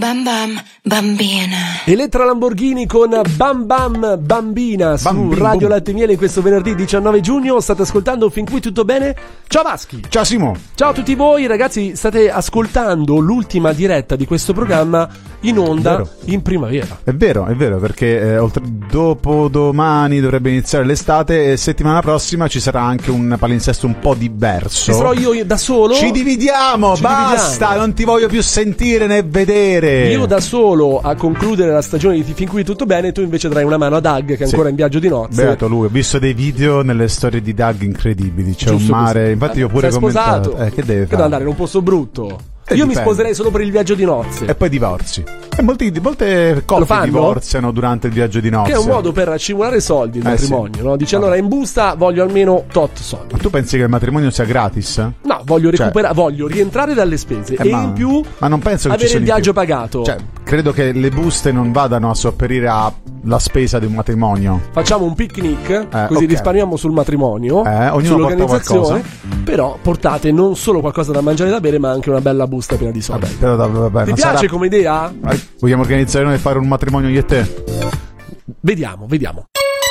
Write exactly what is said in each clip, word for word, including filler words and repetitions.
Bam bam bambina. Elettra Lamborghini con Bam Bam Bambina su Bambin, Radio boom. Latte e Miele in questo venerdì diciannove giugno. State ascoltando Fin qui tutto bene? Ciao Vaschi. Ciao Simo. Ciao a tutti voi ragazzi, state ascoltando l'ultima diretta di questo programma in onda Vero. in primavera. È vero, è vero, perché eh, oltre, dopo domani dovrebbe iniziare l'estate e settimana prossima ci sarà anche un palinsesto un po' diverso. Ci sarò io da solo. Ci dividiamo, Ci basta, dividiamo. non ti voglio più sentire né vedere. Io da solo a concludere la stagione di Fin qui tutto bene, tu invece darai una mano a Doug che è Sì. ancora in viaggio di nozze. Beato lui, ho visto dei video nelle storie di Doug incredibili, c'è Giusto un mare, così. infatti io Sei pure commentato. sposato? Eh, che deve Che fare? devo andare in un posto brutto. Eh, Io mi dipende. sposerei solo per il viaggio di nozze. E poi divorzi. E molti, molte coppie fanno? divorziano durante il viaggio di nozze. Che è un modo per accumulare soldi il Eh, matrimonio, sì. no? Dice allora in busta voglio almeno tot soldi. Ma tu pensi che il matrimonio sia gratis? No, voglio Cioè- recuperare, voglio rientrare dalle spese Eh, e ma- in più ma non penso che ci avere sia il di viaggio più. pagato. Cioè, credo che le buste non vadano a sopperire alla spesa di un matrimonio. Facciamo un picnic, Eh, così ok. risparmiamo sul matrimonio, Eh, ognuno sull'organizzazione, porta però portate non solo qualcosa da mangiare e da bere, ma anche una bella busta piena di soldi. Vabbè, però vabbè, vabbè, Ti non piace sarà- come idea? Eh, Vogliamo organizzare noi e fare un matrimonio io e te? Vediamo, vediamo.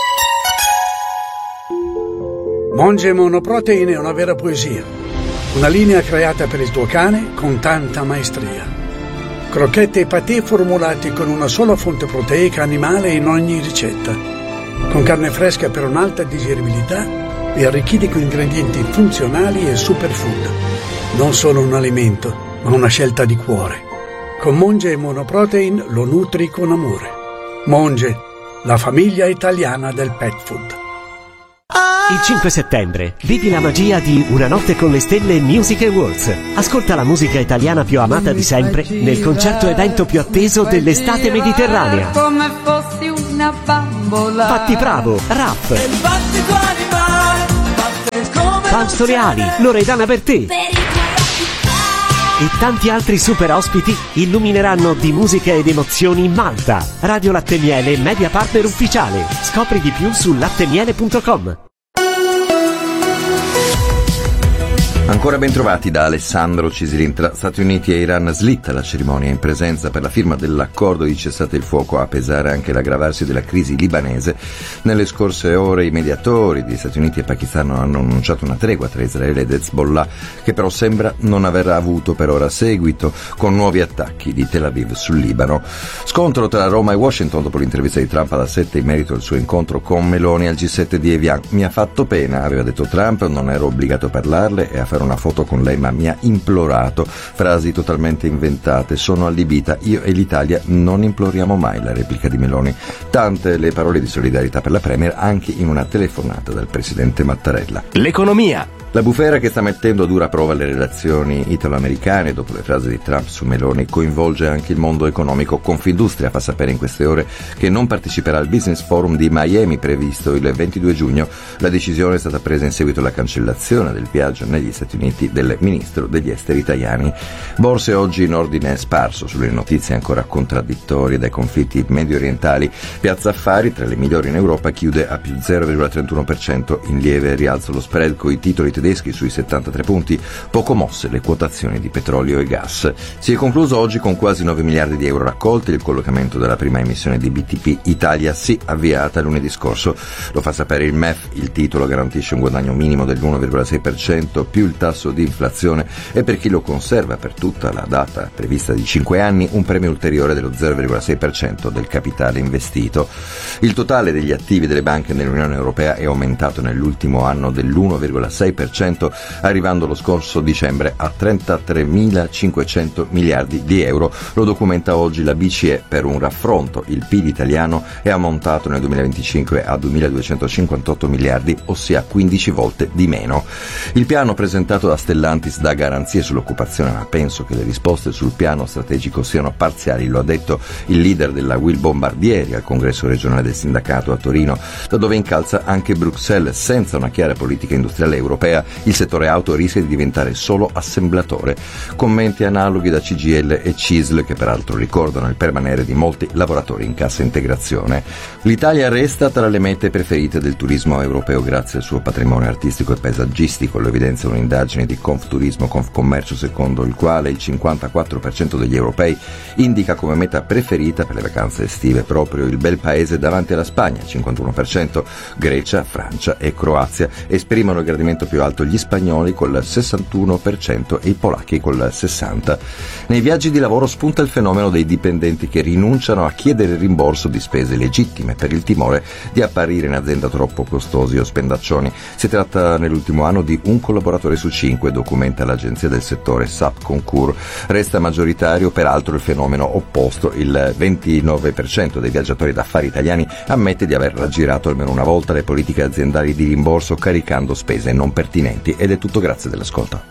Monge Monoprotein è una vera poesia, una linea creata per il tuo cane con tanta maestria. Crocchette e patè formulati con una sola fonte proteica animale in ogni ricetta, con carne fresca per un'alta digeribilità e arricchiti con ingredienti funzionali e superfood. Non solo un alimento, ma una scelta di cuore. Con Monge Monoprotein lo nutri con amore. Monge, la famiglia italiana del pet food. Il cinque settembre vivi la magia di Una notte con le stelle Music Awards. Ascolta la musica italiana più amata di sempre nel concerto evento più atteso dell'estate mediterranea. Come fossi una bambola. Patti Bravo, Rap, Il battito animale batte come Fausto Leali, Loredana Bertè e tanti altri super ospiti illumineranno di musica ed emozioni Malta. Radio Latte e Miele, media partner ufficiale. Scopri di più su lattemiele punto com. Ancora ben trovati da Alessandro Cisilin. Tra Stati Uniti e Iran slitta la cerimonia in presenza per la firma dell'accordo di cessate il fuoco, a pesare anche l'aggravarsi della crisi libanese. Nelle scorse ore i mediatori di Stati Uniti e Pakistan hanno annunciato una tregua tra Israele ed Hezbollah, che però sembra non aver avuto per ora seguito, con nuovi attacchi di Tel Aviv sul Libano. Scontro tra Roma e Washington dopo l'intervista di Trump alla sette in merito al suo incontro con Meloni al G sette di Evian. Mi ha fatto pena, aveva detto Trump, non ero obbligato a parlarle e a fare una foto con lei, ma mi ha implorato. Frasi totalmente inventate. Sono allibita. Io e l'Italia non imploriamo mai, la replica di Meloni. Tante le parole di solidarietà per la Premier anche in una telefonata dal presidente Mattarella. L'economia. La bufera che sta mettendo a dura prova le relazioni italo-americane dopo le frasi di Trump su Meloni coinvolge anche il mondo economico. Confindustria fa sapere in queste ore che non parteciperà al Business Forum di Miami previsto il ventidue giugno. La decisione è stata presa in seguito alla cancellazione del viaggio negli Stati Uniti del ministro degli esteri italiani. Borse oggi in ordine sparso sulle notizie ancora contraddittorie dai conflitti medio orientali. Piazza Affari, tra le migliori in Europa, chiude a più zero virgola trentuno per cento, in lieve rialzo lo spread coi titoli tedeschi sui settantatré punti, poco mosse le quotazioni di petrolio e gas. Si è concluso oggi con quasi nove miliardi di euro raccolti il collocamento della prima emissione di B T P Italia Sì, avviata lunedì scorso. Lo fa sapere il M E F, il titolo garantisce un guadagno minimo dell'uno virgola sei per cento più il tasso di inflazione e per chi lo conserva per tutta la data prevista di cinque anni un premio ulteriore dello zero virgola sei per cento del capitale investito. Il totale degli attivi delle banche nell'Unione Europea è aumentato nell'ultimo anno dell'uno virgola sei per cento, arrivando lo scorso dicembre a trentatremilacinquecento miliardi di euro. Lo documenta oggi la B C E per un raffronto. Il P I L italiano è ammontato nel duemilaventicinque a duemiladuecentocinquantotto miliardi, ossia quindici volte di meno. Il piano presentato da Stellantis dà garanzie sull'occupazione, ma penso che le risposte sul piano strategico siano parziali, lo ha detto il leader della Will Bombardieri al congresso regionale del sindacato a Torino, da dove incalza anche Bruxelles. Senza una chiara politica industriale europea Italia il settore auto rischia di diventare solo assemblatore. Commenti analoghi da C G I L e C I S L, che peraltro ricordano il permanere di molti lavoratori in cassa integrazione. L'Italia resta tra le mete preferite del turismo europeo grazie al suo patrimonio artistico e paesaggistico, lo evidenzia un'indagine di Confturismo Confcommercio, secondo il quale il cinquantaquattro per cento degli europei indica come meta preferita per le vacanze estive proprio il bel paese davanti alla Spagna, cinquantuno per cento, Grecia, Francia e Croazia. Esprimono il gradimento più alto gli spagnoli col sessantuno per cento e i polacchi col sessanta per cento. Nei viaggi di lavoro spunta il fenomeno dei dipendenti che rinunciano a chiedere il rimborso di spese legittime per il timore di apparire in azienda troppo costosi o spendaccioni. Si tratta nell'ultimo anno di un collaboratore su cinque, documenta l'agenzia del settore S A P Concur. Resta maggioritario peraltro il fenomeno opposto, il ventinove per cento dei viaggiatori d'affari italiani ammette di aver raggirato almeno una volta le politiche aziendali di rimborso caricando spese non pertinenti. Ed è tutto, grazie dell'ascolto.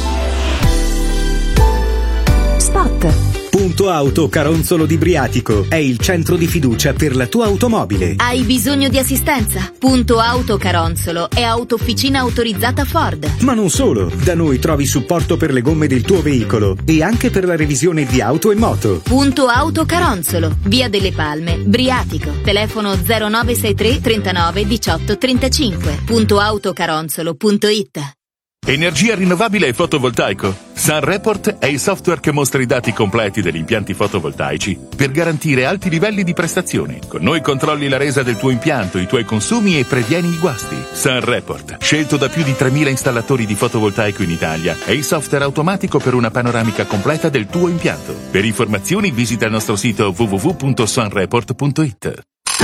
Spot. Punto Auto Caronzolo di Briatico è il centro di fiducia per la tua automobile. Hai bisogno di assistenza? Punto Auto Caronzolo è autofficina autorizzata Ford. Ma non solo, da noi trovi supporto per le gomme del tuo veicolo e anche per la revisione di auto e moto. Punto Auto Caronzolo, via delle Palme, Briatico. Telefono zero nove sei tre trentanove diciotto trentacinque. punto autocaronzolo punto it. Energia rinnovabile e fotovoltaico. SunReport è il software che mostra i dati completi degli impianti fotovoltaici per garantire alti livelli di prestazione. Con noi controlli la resa del tuo impianto, i tuoi consumi e previeni i guasti. SunReport, scelto da più di tremila installatori di fotovoltaico in Italia, è il software automatico per una panoramica completa del tuo impianto. Per informazioni visita il nostro sito w w w punto sunreport punto it.